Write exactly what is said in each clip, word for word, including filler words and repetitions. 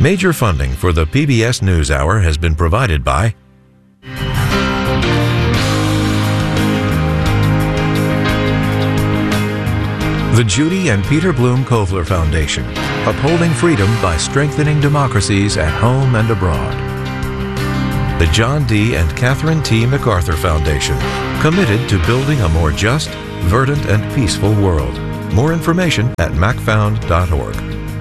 Major funding for the P B S NewsHour has been provided by the Judy and Peter Bloom Kovler Foundation, upholding freedom by strengthening democracies at home and abroad. The John D. and Catherine T. MacArthur Foundation, committed to building a more just, verdant, and peaceful world. More information at mac found dot org.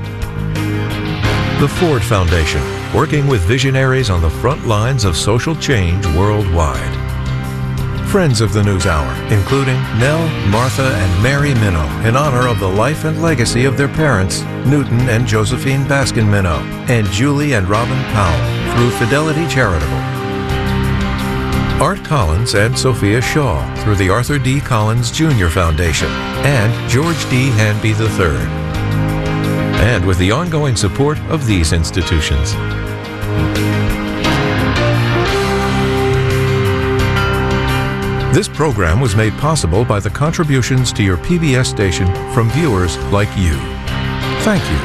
The Ford Foundation, working with visionaries on the front lines of social change worldwide. Friends of the NewsHour, including Nell, Martha, and Mary Minow, in honor of the life and legacy of their parents, Newton and Josephine Baskin Minow, and Julie and Robin Powell, through Fidelity Charitable. Art Collins and Sophia Shaw, through the Arthur D. Collins Junior Foundation, and George D. Hanby the third. And with the ongoing support of these institutions. This program was made possible by the contributions to your P B S station from viewers like you. Thank you.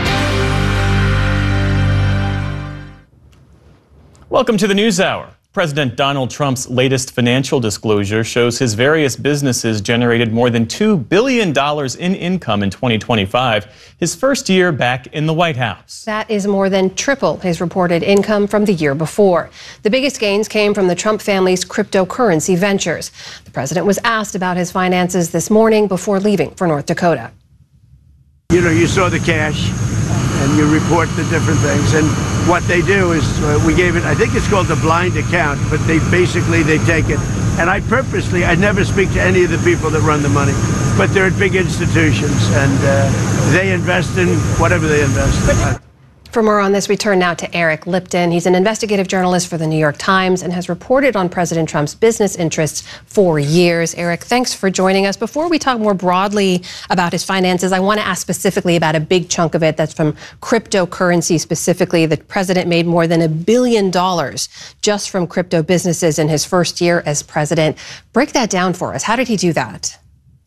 Welcome to the NewsHour. President Donald Trump's latest financial disclosure shows his various businesses generated more than two billion dollars in income in twenty twenty-five, his first year back in the White House. That is more than triple his reported income from the year before. The biggest gains came from the Trump family's cryptocurrency ventures. The president was asked about his finances this morning before leaving for North Dakota. You know, you saw the cash and you report the different things. And what they do is uh, we gave it, I think it's called the blind account, but they basically, they take it. And I purposely, I never speak to any of the people that run the money, but they're at big institutions and uh, they invest in whatever they invest in. For more on this, we turn now to Eric Lipton. He's an investigative journalist for the New York Times and has reported on President Trump's business interests for years. Eric, thanks for joining us. Before we talk more broadly about his finances, I want to ask specifically about a big chunk of it that's from cryptocurrency specifically. The president made more than a billion dollars just from crypto businesses in his first year as president. Break that down for us. How did he do that?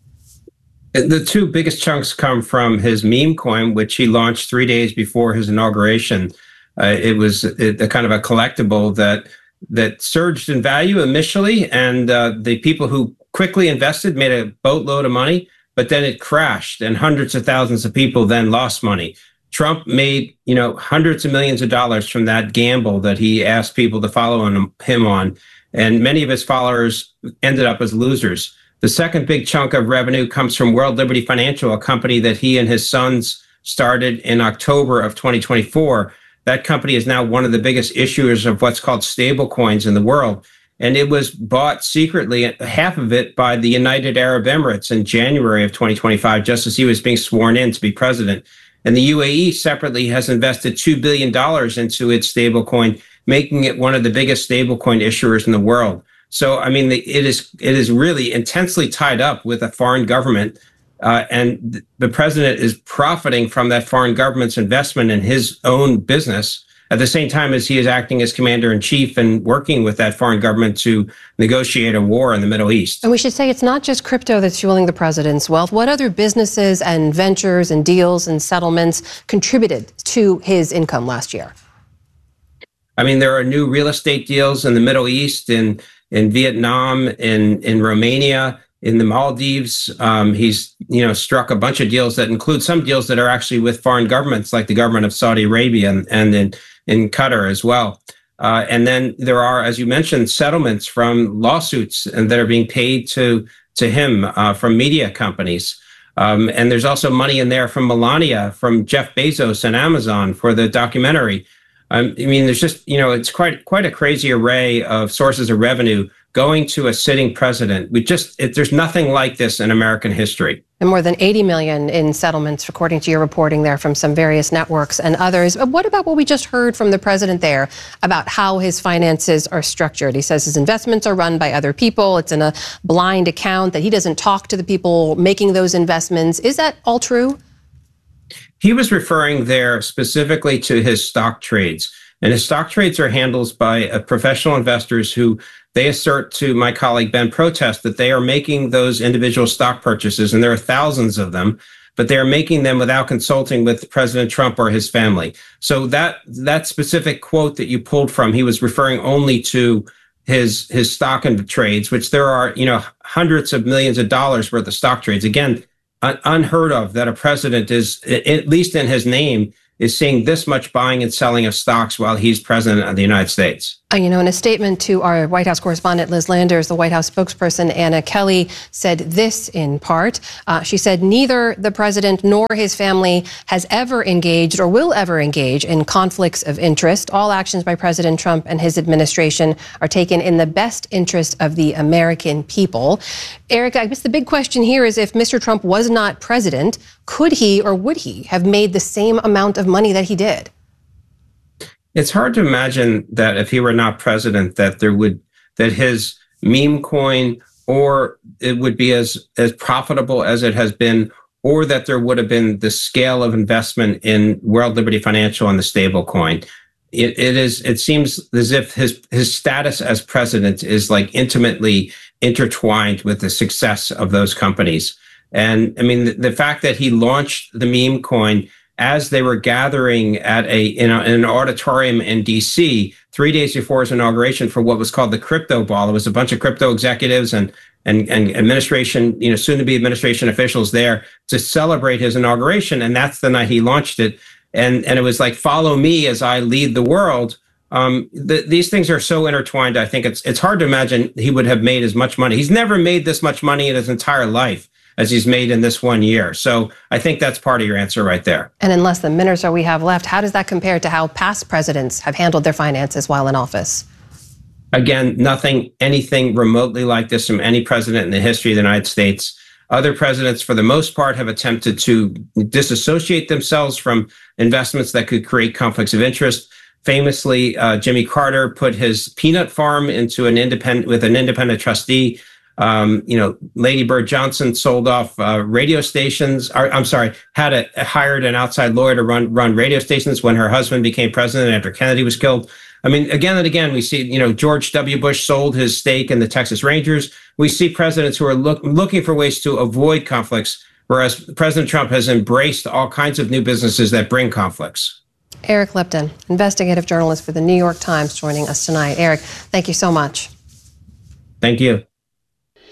The two biggest chunks come from his meme coin, which he launched three days before his inauguration. Uh, it was a, a kind of a collectible that that surged in value initially, and uh, the people who quickly invested made a boatload of money, but then it crashed, and hundreds of thousands of people then lost money. Trump made, you know, hundreds of millions of dollars from that gamble that he asked people to follow on him on, and many of his followers ended up as losers. The second big chunk of revenue comes from World Liberty Financial, a company that he and his sons started in October of twenty twenty-four. That company is now one of the biggest issuers of what's called stable coins in the world. And it was bought secretly, half of it, by the United Arab Emirates in January of twenty twenty-five, just as he was being sworn in to be president. And the U A E separately has invested two billion dollars into its stablecoin, making it one of the biggest stablecoin issuers in the world. So, I mean, it is it is really intensely tied up with a foreign government, uh, and the president is profiting from that foreign government's investment in his own business at the same time as he is acting as commander-in-chief and working with that foreign government to negotiate a war in the Middle East. And we should say it's not just crypto that's fueling the president's wealth. What other businesses and ventures and deals and settlements contributed to his income last year? I mean, there are new real estate deals in the Middle East, in in Vietnam, in, in Romania, in the Maldives. Um, he's, you know, struck a bunch of deals that include some deals that are actually with foreign governments, like the government of Saudi Arabia and, and in, in Qatar as well. Uh, and then there are, as you mentioned, settlements from lawsuits and that are being paid to, to him uh, from media companies. Um, and there's also money in there from Melania, from Jeff Bezos and Amazon for the documentary. Um, I mean, there's just, you know, it's quite quite a crazy array of sources of revenue going to a sitting president. We just, it, there's nothing like this in American history. And more than eighty million in settlements, according to your reporting there from some various networks and others. What about what we just heard from the president there about how his finances are structured? He says his investments are run by other people. It's in a blind account, that he doesn't talk to the people making those investments. Is that all true? He was referring there specifically to his stock trades. And his stock trades are handled by uh, professional investors who they assert to my colleague Ben Protest that they are making those individual stock purchases, and there are thousands of them, but they're making them without consulting with President Trump or his family. So that that specific quote that you pulled from, he was referring only to his his stock and trades, which there are, you know, hundreds of millions of dollars worth of stock trades. Again, un- unheard of that a president is, at least in his name, is seeing this much buying and selling of stocks while he's president of the United States. Uh, you know, in a statement to our White House correspondent, Liz Landers, the White House spokesperson, Anna Kelly, said this in part. Uh, she said neither the president nor his family has ever engaged or will ever engage in conflicts of interest. All actions by President Trump and his administration are taken in the best interest of the American people. Eric, I guess the big question here is, if Mister Trump was not president, could he or would he have made the same amount of money that he did? It's hard to imagine that if he were not president, that there would, that his meme coin, or it would be as, as profitable as it has been, or that there would have been the scale of investment in World Liberty Financial and the stable coin. It, it is, it seems as if his, his status as president is like intimately intertwined with the success of those companies. And I mean, the, the fact that he launched the meme coin as they were gathering at a in, a, in an auditorium in D C three days before his inauguration for what was called the Crypto Ball. It was a bunch of crypto executives and and and administration, you know, soon to be administration officials there to celebrate his inauguration, and that's the night he launched it. And and it was like, follow me as I lead the world. Um, the, these things are so intertwined. I think it's it's hard to imagine he would have made as much money. He's never made this much money in his entire life as he's made in this one year. So I think that's part of your answer right there. And in less than a minute or so we have left, how does that compare to how past presidents have handled their finances while in office? Again, nothing, anything remotely like this from any president in the history of the United States. Other presidents, for the most part, have attempted to disassociate themselves from investments that could create conflicts of interest. Famously, uh, Jimmy Carter put his peanut farm into an independent, with an independent trustee. Um, you know, Lady Bird Johnson sold off uh, radio stations. Or, I'm sorry, had a, hired an outside lawyer to run run radio stations when her husband became president after Kennedy was killed. I mean, again and again, we see, you know, George W. Bush sold his stake in the Texas Rangers. We see presidents who are look, looking for ways to avoid conflicts, whereas President Trump has embraced all kinds of new businesses that bring conflicts. Eric Lipton, investigative journalist for the New York Times, joining us tonight. Eric, thank you so much. Thank you.